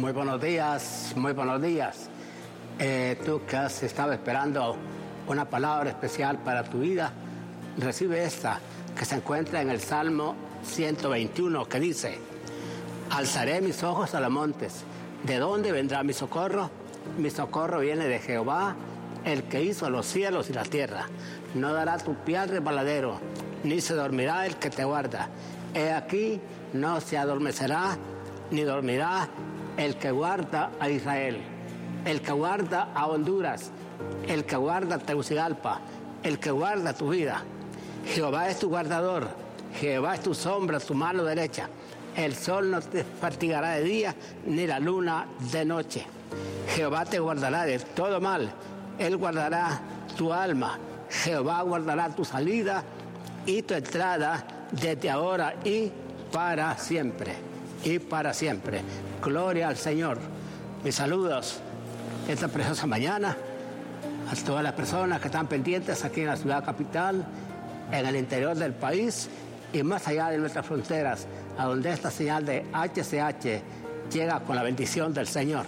Muy buenos días, muy buenos días. Tú que has estado esperando una palabra especial para tu vida, recibe esta que se encuentra en el Salmo 121, que dice: alzaré mis ojos a los montes. ¿De dónde vendrá mi socorro? Mi socorro viene de Jehová, el que hizo los cielos y la tierra. No dará tu pie al resbaladero, ni se dormirá el que te guarda. He aquí, no se adormecerá, ni dormirá el que guarda a Israel, el que guarda a Honduras, el que guarda a Tegucigalpa, el que guarda tu vida. Jehová es tu guardador, Jehová es tu sombra, tu mano derecha. El sol no te fatigará de día, ni la luna de noche. Jehová te guardará de todo mal, Él guardará tu alma. Jehová guardará tu salida y tu entrada desde ahora y para siempre. Y para siempre. Gloria al Señor. Mis saludos esta preciosa mañana a todas las personas que están pendientes aquí en la ciudad capital, en el interior del país y más allá de nuestras fronteras, a donde esta señal de HCH llega con la bendición del Señor.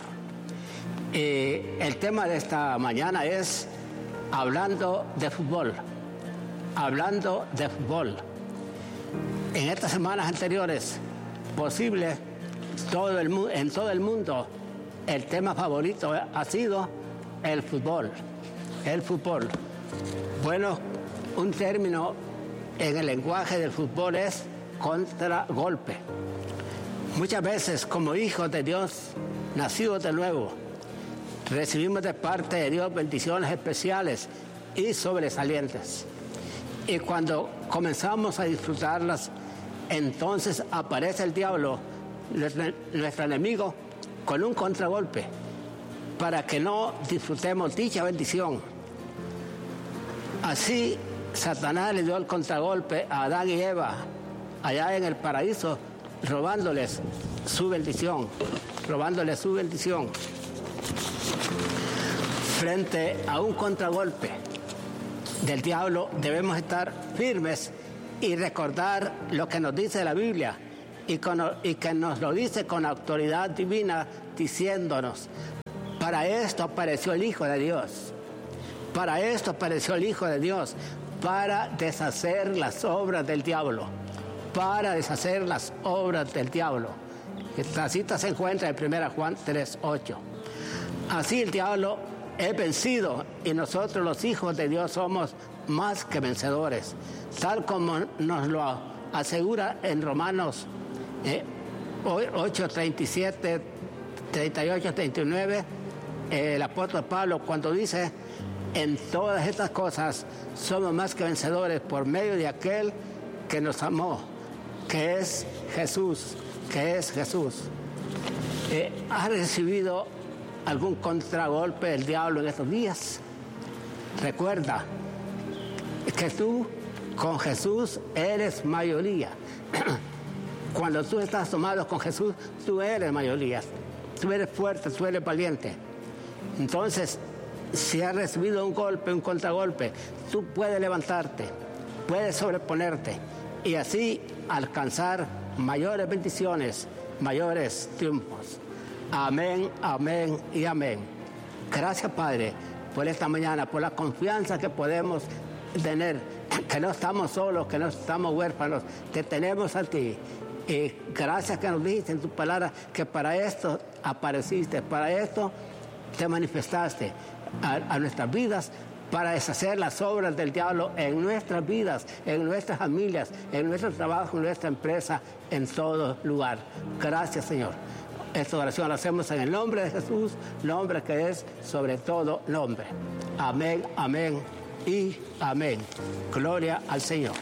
El tema de esta mañana es hablando de fútbol. Hablando de fútbol. En estas semanas anteriores, posible, en todo el mundo, el tema favorito ha sido el fútbol. El fútbol. Bueno, un término en el lenguaje del fútbol es contragolpe. Muchas veces, como hijos de Dios, nacidos de nuevo, recibimos de parte de Dios bendiciones especiales y sobresalientes. Y cuando comenzamos a disfrutarlas, entonces aparece el diablo, nuestro enemigo, con un contragolpe, para que no disfrutemos dicha bendición. Así, Satanás le dio el contragolpe a Adán y Eva, allá en el paraíso, robándoles su bendición. Frente a un contragolpe del diablo, debemos estar firmes y recordar lo que nos dice la Biblia y que nos lo dice con autoridad divina, diciéndonos: para esto apareció el Hijo de Dios. Para esto apareció el Hijo de Dios, para deshacer las obras del diablo. Para deshacer las obras del diablo. Esta cita se encuentra en 1 Juan 3:8. Así el diablo es vencido y nosotros los hijos de Dios somos más que vencedores, tal como nos lo asegura en Romanos 8, 37, 38, 39, el apóstol Pablo, cuando dice: en todas estas cosas somos más que vencedores por medio de aquel que nos amó, que es Jesús. ¿Has recibido algún contragolpe del diablo en estos días? Recuerda que tú con Jesús eres mayoría. Cuando tú estás tomado con Jesús, tú eres mayoría. Tú eres fuerte, tú eres valiente. Entonces, si has recibido un golpe, un contragolpe, tú puedes levantarte, puedes sobreponerte y así alcanzar mayores bendiciones, mayores triunfos. Amén, amén y amén. Gracias, Padre, por esta mañana, por la confianza que podemos tener, que no estamos solos, que no estamos huérfanos, que tenemos a ti. Y gracias que nos dijiste en tu palabra que para esto apareciste, para esto te manifestaste a nuestras vidas, para deshacer las obras del diablo en nuestras vidas, en nuestras familias, en nuestro trabajo, en nuestra empresa, en todo lugar. Gracias, Señor. Esta oración la hacemos en el nombre de Jesús, nombre que es sobre todo nombre. Amén, amén y amén. Gloria al Señor.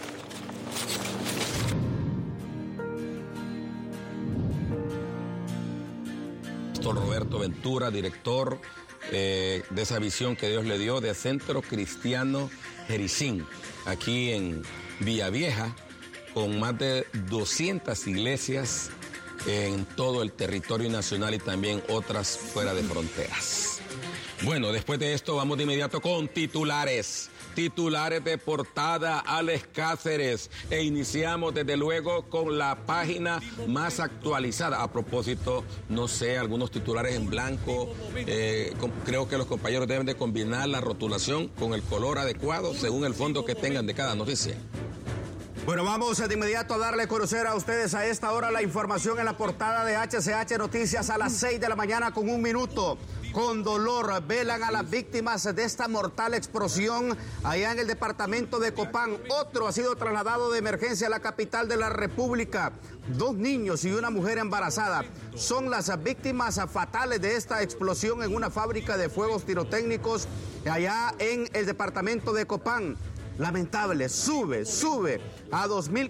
Pastor Roberto Ventura, director de esa visión que Dios le dio de Centro Cristiano Jericín, aquí en Villavieja, con más de 200 iglesias en todo el territorio nacional y también otras fuera de fronteras. Bueno, después de esto vamos de inmediato con titulares. titulares de portada, Alex Cáceres, e iniciamos desde luego con la página más actualizada. A propósito, no sé, algunos titulares en blanco, creo que los compañeros deben de combinar la rotulación con el color adecuado según el fondo que tengan de cada noticia. Bueno, vamos de inmediato a darle a conocer a ustedes a esta hora la información en la portada de HCH Noticias a las 6 de la mañana con 1 minuto. Con dolor velan a las víctimas de esta mortal explosión allá en el departamento de Copán. Otro ha sido trasladado de emergencia a la capital de la República. 2 niños y una mujer embarazada son las víctimas fatales de esta explosión en una fábrica de fuegos pirotécnicos allá en el departamento de Copán. Lamentable, sube a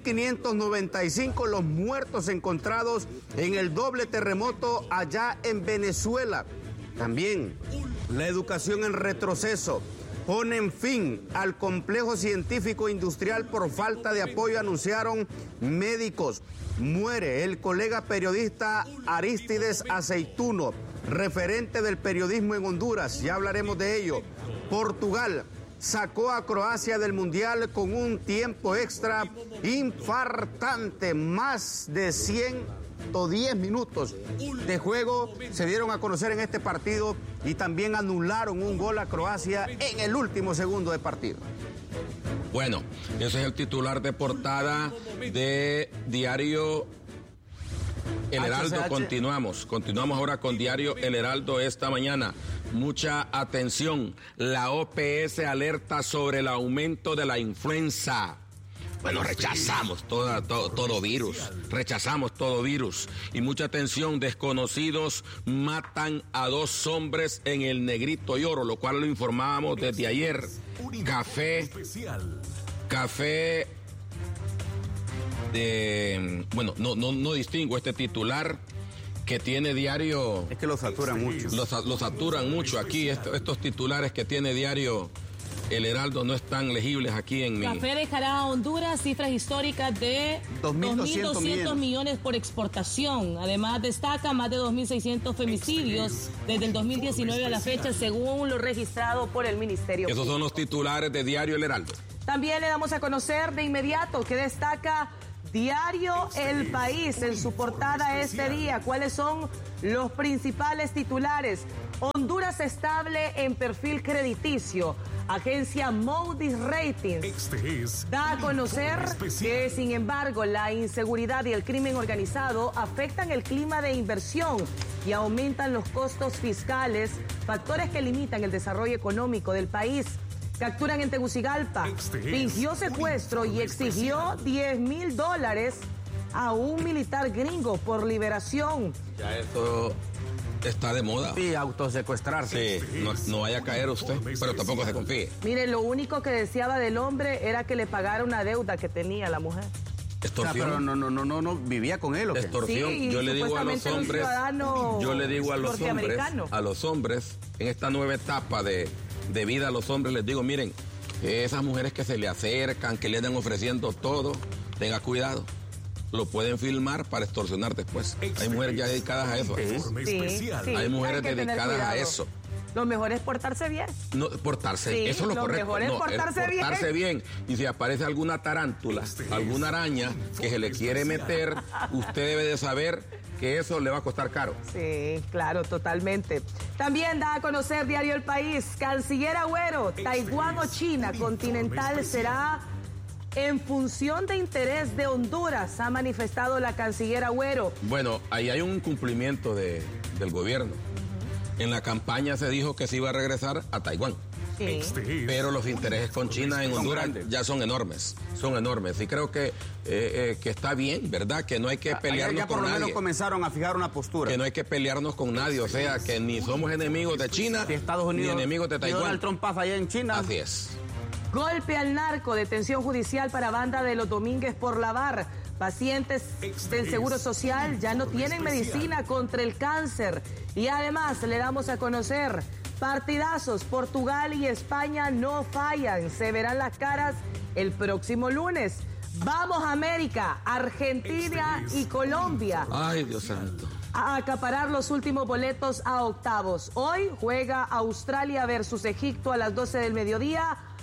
2.595 los muertos encontrados en el doble terremoto allá en Venezuela. También la educación en retroceso. Ponen fin al complejo científico industrial por falta de apoyo, anunciaron médicos. Muere el colega periodista Arístides Aceituno, referente del periodismo en Honduras. Ya hablaremos de ello. Portugal sacó a Croacia del Mundial con un tiempo extra infartante, más de 110 minutos de juego se dieron a conocer en este partido y también anularon un gol a Croacia en el último segundo de partido. Bueno, ese es el titular de portada de Diario El Heraldo. Continuamos ahora con Diario El Heraldo esta mañana. Mucha atención, la OPS alerta sobre el aumento de la influenza. Bueno, rechazamos todo virus. Y mucha atención, desconocidos matan a 2 hombres en el Negrito y Oro, lo cual lo informábamos desde ayer. Café de... Bueno, no distingo este titular que tiene Diario... Es que lo saturan mucho. Lo saturan mucho aquí, estos titulares que tiene Diario El Heraldo no están legibles aquí en mi... Café dejará a Honduras cifras históricas de 2.200 millones por exportación. Además, destaca más de 2.600 femicidios desde el 2019 a la fecha, según lo registrado por el Ministerio Esos Público. son los titulares de Diario El Heraldo. También le damos a conocer de inmediato que destaca Diario El País en su portada este día. ¿Cuáles son los principales titulares? Honduras estable en perfil crediticio. Agencia Moody's Ratings da a conocer que, sin embargo, la inseguridad y el crimen organizado afectan el clima de inversión y aumentan los costos fiscales, factores que limitan el desarrollo económico del país. Capturan en Tegucigalpa, fingió secuestro y exigió $10,000 a un militar gringo por liberación. Ya esto está de moda. Sí, autosecuestrarse. Sí, no vaya a caer usted, pero tampoco se confíe. Mire, lo único que deseaba del hombre era que le pagara una deuda que tenía la mujer. Extorsión. O sea, pero no vivía con él, ¿o qué? Extorsión. Sí, yo le digo a los hombres, en esta nueva etapa de vida a los hombres, les digo, miren, esas mujeres que se le acercan, que le andan ofreciendo todo, tenga cuidado. Lo pueden filmar para extorsionar después. Hay mujeres ya dedicadas a eso. Sí, hay mujeres dedicadas a eso. Lo mejor es portarse bien. No, portarse, sí, eso es lo correcto. Mejor es portarse bien. Y si aparece alguna tarántula, alguna araña que se le quiere meter, usted debe de saber que eso le va a costar caro. Sí, claro, totalmente. También da a conocer Diario El País, Canciller Agüero, Taiwán o China continental será en función de interés de Honduras, ha manifestado la Canciller Agüero. Bueno, ahí hay un cumplimiento del gobierno. En la campaña se dijo que se iba a regresar a Taiwán. Sí. Pero los intereses con China en Honduras ya son enormes. Y creo que está bien, ¿verdad? Que no hay que pelearnos ya por con lo nadie. menos comenzaron a fijar una postura. Que no hay que pelearnos con nadie. O sea, que ni somos enemigos de China, Estados Unidos, ni enemigos de Taiwán. Donald Trump pasa allá en China. Así es. Golpe al narco, detención judicial para banda de los Domínguez por lavar. Pacientes del Seguro Social ya no tienen medicina contra el cáncer. Y además le damos a conocer partidazos. Portugal y España no fallan. Se verán las caras el próximo lunes. Vamos América, Argentina y Colombia. Ay, Dios santo. A acaparar los últimos boletos a octavos. Hoy juega Australia versus Egipto a las 12 del mediodía.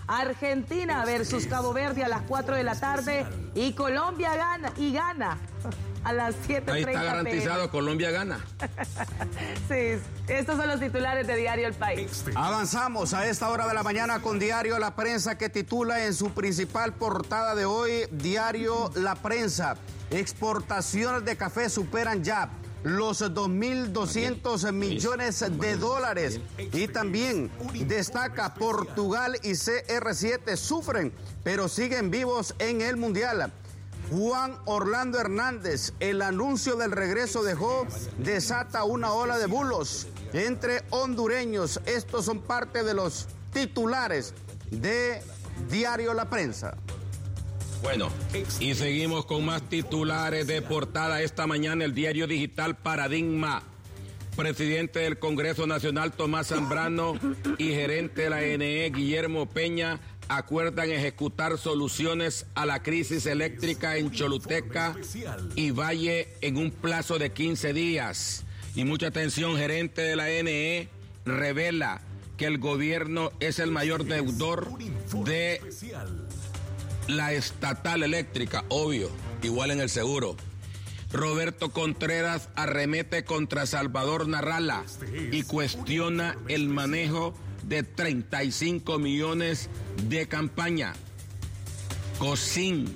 Argentina versus Cabo Verde a las 4 de la tarde y Colombia gana a las 7:30 Ahí está garantizado, PM. Colombia gana. Sí, estos son los titulares de Diario El País. Avanzamos a esta hora de la mañana con Diario La Prensa, que titula en su principal portada de hoy, Diario La Prensa, exportaciones de café superan ya los 2.200 millones de dólares. Y también destaca Portugal y CR7 sufren, pero siguen vivos en el Mundial. Juan Orlando Hernández, el anuncio del regreso de Jo desata una ola de bulos entre hondureños. Estos son parte de los titulares de Diario La Prensa. Bueno, y seguimos con más titulares de portada esta mañana. El diario digital Paradigma. Presidente del Congreso Nacional Tomás Zambrano y gerente de la ANE Guillermo Peña acuerdan ejecutar soluciones a la crisis eléctrica en Choluteca y Valle en un plazo de 15 días. Y mucha atención, gerente de la ANE revela que el gobierno es el mayor deudor de la estatal eléctrica, obvio, igual en el seguro. Roberto Contreras arremete contra Salvador Narrala y cuestiona el manejo de 35 millones de campaña. COSIN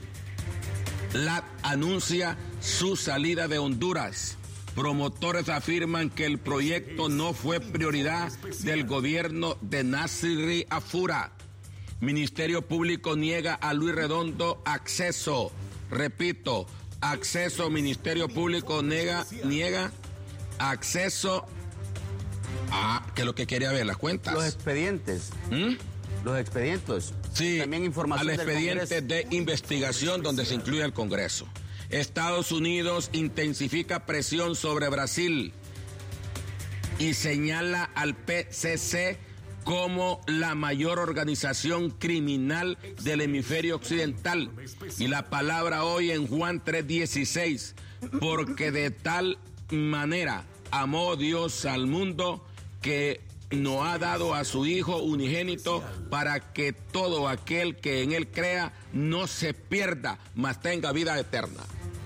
anuncia su salida de Honduras. Promotores afirman que el proyecto no fue prioridad del gobierno de Nasri Afura. Ministerio Público niega a Luis Redondo acceso. Repito, acceso. Ministerio Público niega acceso a, que es lo que quería ver, las cuentas. Los expedientes. Los expedientes. Sí, también información al expediente de investigación donde se incluye el Congreso. Estados Unidos intensifica presión sobre Brasil y señala al PCC como la mayor organización criminal del hemisferio occidental. Y la palabra hoy en Juan 3:16, porque de tal manera amó Dios al mundo que nos ha dado a su Hijo unigénito para que todo aquel que en él crea no se pierda, mas tenga vida eterna.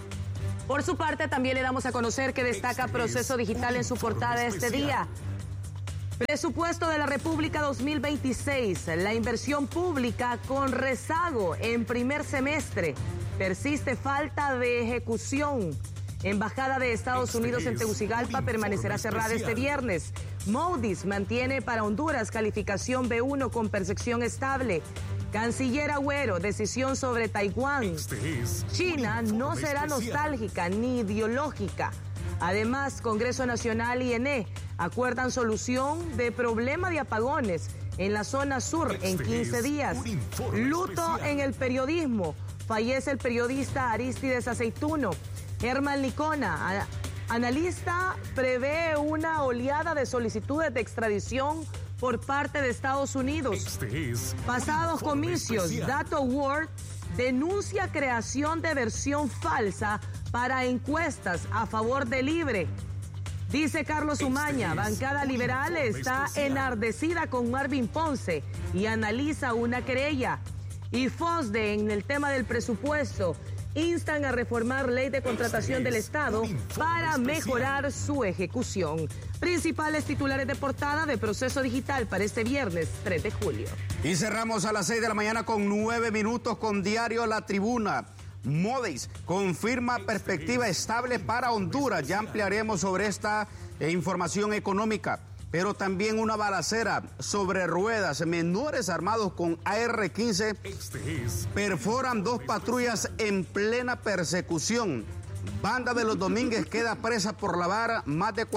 Por su parte, también le damos a conocer que destaca Proceso Digital en su portada este día. Presupuesto de la República 2026, la inversión pública con rezago en primer semestre. Persiste falta de ejecución. Embajada de Estados Unidos en Tegucigalpa permanecerá cerrada este viernes. Moody's mantiene para Honduras calificación B1 con percepción estable. Canciller Agüero, decisión sobre Taiwán. China no será nostálgica ni ideológica. Además, Congreso Nacional y ENE acuerdan solución de problema de apagones en la zona sur en 15 días. Luto en el periodismo. Fallece el periodista Aristides Aceituno. Germán Licona, analista, prevé una oleada de solicitudes de extradición por parte de Estados Unidos. Pasados comicios, Data World denuncia creación de versión falsa para encuestas a favor de Libre. Dice Carlos Umaña, bancada liberal está enardecida con Marvin Ponce y analiza una querella. Y FOSDE, en el tema del presupuesto, instan a reformar ley de contratación del Estado para mejorar su ejecución. Principales titulares de portada de Proceso Digital para este viernes 3 de julio. Y cerramos a las 6 de la mañana con 9 minutos con Diario La Tribuna. Moody's confirma perspectiva estable para Honduras. Ya ampliaremos sobre esta información económica. Pero también una balacera sobre ruedas. Menores armados con AR-15 perforan 2 patrullas en plena persecución. Banda de los Domínguez queda presa por lavar más de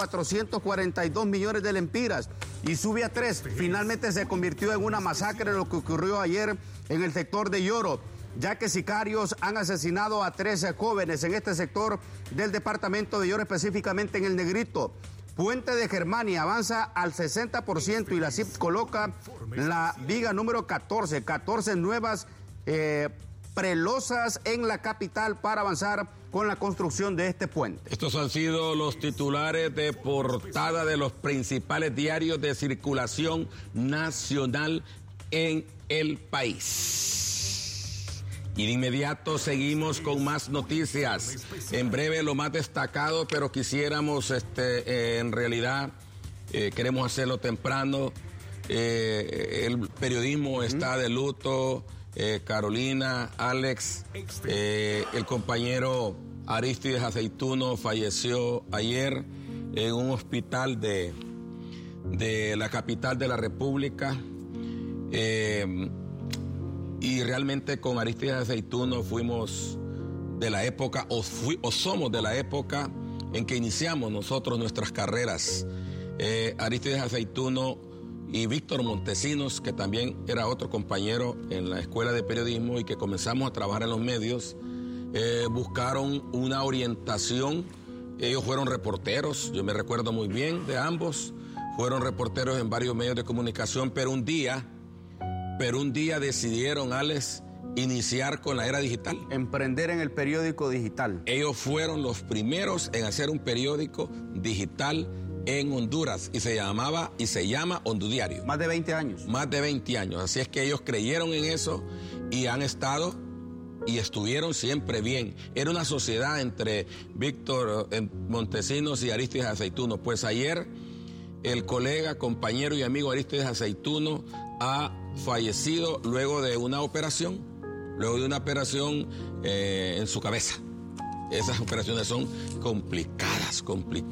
442 millones de lempiras. Y Subia 3 finalmente se convirtió en una masacre, lo que ocurrió ayer en el sector de Lloro, ya que sicarios han asesinado a 13 jóvenes en este sector del departamento de Lloro, específicamente en el Negrito. Puente de Germania avanza al 60% y la CIP coloca la viga número 14, 14 nuevas prelosas en la capital para avanzar con la construcción de este puente. Estos han sido los titulares de portada de los principales diarios de circulación nacional en El País. Y de inmediato seguimos con más noticias. En breve lo más destacado, pero quisiéramos, en realidad, queremos hacerlo temprano. El periodismo está de luto. Carolina, Alex, el compañero Arístides Aceituno falleció ayer en un hospital de la capital de la República. Y realmente con Arístides Aceituno fuimos de la época, o somos de la época en que iniciamos nosotros nuestras carreras. Arístides Aceituno y Víctor Montesinos, que también era otro compañero en la escuela de periodismo y que comenzamos a trabajar en los medios, buscaron una orientación. Ellos fueron reporteros, yo me recuerdo muy bien de ambos, fueron reporteros en varios medios de comunicación, pero un día decidieron, Alex, iniciar con la era digital. Emprender en el periódico digital. Ellos fueron los primeros en hacer un periódico digital en Honduras y se llama Hondudiario. Más de 20 años. Más de 20 años. Así es que ellos creyeron en eso y han estado y estuvieron siempre bien. Era una sociedad entre Víctor Montesinos y Arístides Aceituno. Pues ayer el colega, compañero y amigo Arístides Aceituno ha fallecido luego de una operación en su cabeza. Esas operaciones son complicadas.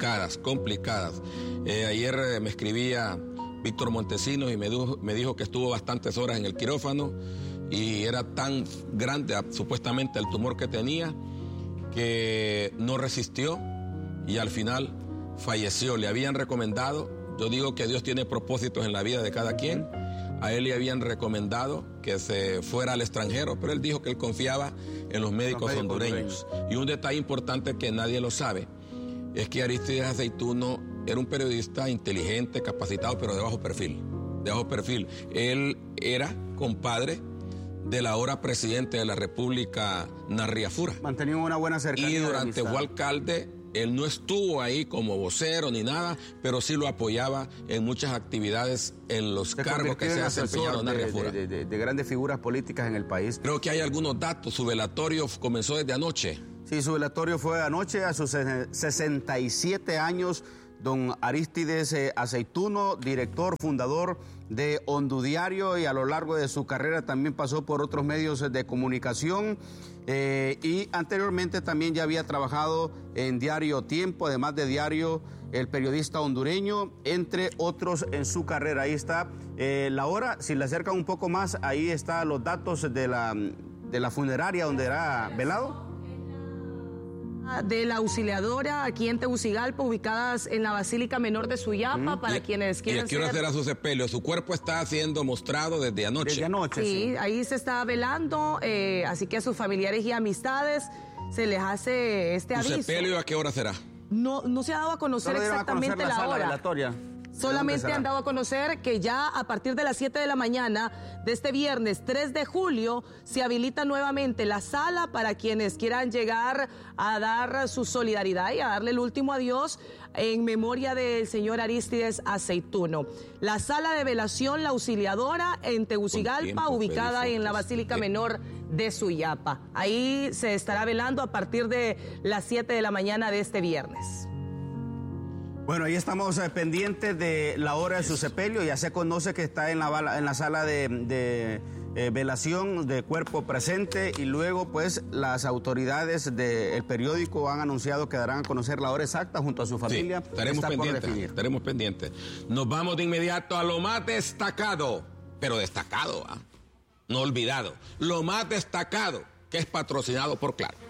Ayer me escribía Víctor Montesinos y me dijo que estuvo bastantes horas en el quirófano y era tan grande supuestamente el tumor que tenía que no resistió y al final falleció. Le habían recomendado, yo digo que Dios tiene propósitos en la vida de cada quien. A él le habían recomendado que se fuera al extranjero, pero él dijo que él confiaba en los médicos hondureños. Y un detalle importante que nadie lo sabe es que Arístides Aceituno era un periodista inteligente, capacitado, pero de bajo perfil. Él era compadre del ahora presidente de la República, Narriafura. Mantenía una buena cercanía. Y durante fue alcalde. Él no estuvo ahí como vocero ni nada, pero sí lo apoyaba en muchas actividades en los cargos que se ha desempeñado en Narriafura. De grandes figuras políticas en el país. Creo que hay algunos datos. Su velatorio comenzó desde anoche. Sí, su velatorio fue anoche a sus 67 años. Don Arístides Aceituno, director, fundador de Hondudiario, y a lo largo de su carrera también pasó por otros medios de comunicación y anteriormente también ya había trabajado en Diario Tiempo, además de Diario El Periodista Hondureño, entre otros en su carrera. Ahí está la hora, si le acercan un poco más, ahí están los datos de la funeraria donde era velado. De la Auxiliadora aquí en Tegucigalpa, ubicadas en la Basílica Menor de Suyapa, para quienes quieran hacer a su sepelio. Su cuerpo está siendo mostrado desde anoche. Desde anoche, sí. Ahí se está velando, así que a sus familiares y amistades se les hace este aviso. ¿Su sepelio a qué hora será? No se ha dado a conocer exactamente la hora. Velatoria. Solamente han dado a conocer que ya a partir de las 7 de la mañana de este viernes 3 de julio se habilita nuevamente la sala para quienes quieran llegar a dar su solidaridad y a darle el último adiós en memoria del señor Arístides Aceituno. La sala de velación La Auxiliadora en Tegucigalpa, ubicada en la Basílica Menor de Suyapa. Ahí se estará velando a partir de las 7 de la mañana de este viernes. Bueno, ahí estamos pendientes de la hora de su sepelio. Ya se conoce que está en la sala de velación de cuerpo presente, y luego pues las autoridades del periódico han anunciado que darán a conocer la hora exacta junto a su familia. Sí, estaremos pendientes. Nos vamos de inmediato a lo más destacado, pero destacado, no olvidado. Lo más destacado, que es patrocinado por Claro.